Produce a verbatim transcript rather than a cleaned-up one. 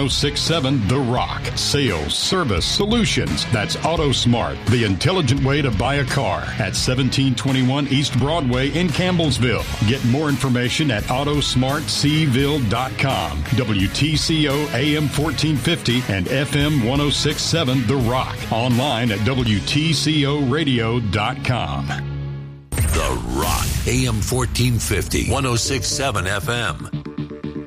oh six point seven The Rock. Sales, service, solutions. That's AutoSmart, the intelligent way to buy a car at seventeen twenty-one East Broadway in Campbellsville. Get more information at auto smart c ville dot com. W T C O A M fourteen fifty and F M one oh six point seven The Rock. Online at W T C O radio dot com. The Rock, A M fourteen fifty, one oh six point seven F M.